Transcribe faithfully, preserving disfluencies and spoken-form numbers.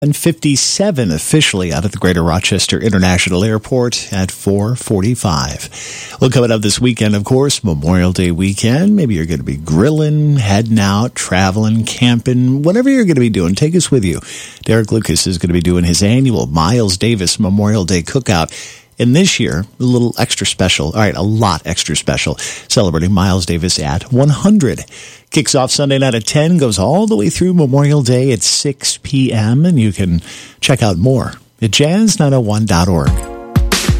And fifty-seven officially out at the Greater Rochester International Airport at four forty-five. Well, coming up this weekend, of course, Memorial Day weekend. Maybe you're going to be grilling, heading out, traveling, camping, whatever you're going to be doing, take us with you. Derek Lucas is going to be doing his annual Miles Davis Memorial Day Cookout. And this year, a little extra special, all right, a lot extra special, celebrating Miles Davis at one hundred. Kicks off Sunday night at ten, goes all the way through Memorial Day at six p.m., and you can check out more at jazz nine oh one dot org.